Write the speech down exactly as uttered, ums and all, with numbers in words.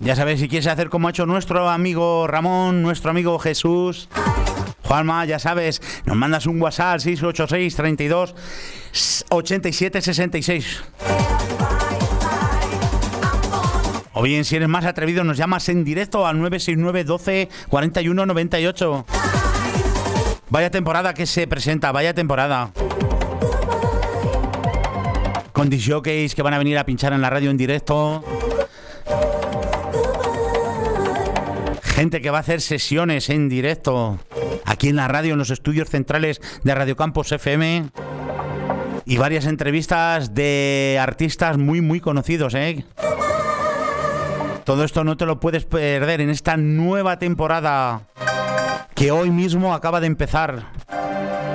Ya sabes, si quieres hacer como ha hecho nuestro amigo Ramón, nuestro amigo Jesús, Juanma, ya sabes, nos mandas un WhatsApp seis ocho seis, treinta y dos, ochenta y siete, sesenta y seis. O bien, si eres más atrevido, nos llamas en directo al nueve seis nueve, doce, cuarenta y uno, noventa y ocho. Vaya temporada que se presenta, vaya temporada. Con disc jockeys que van a venir a pinchar en la radio en directo. Gente que va a hacer sesiones en directo aquí en la radio, en los estudios centrales de Radio Campos F M. Y varias entrevistas de artistas muy, muy conocidos, ¿eh? Todo esto no te lo puedes perder en esta nueva temporada que hoy mismo acaba de empezar.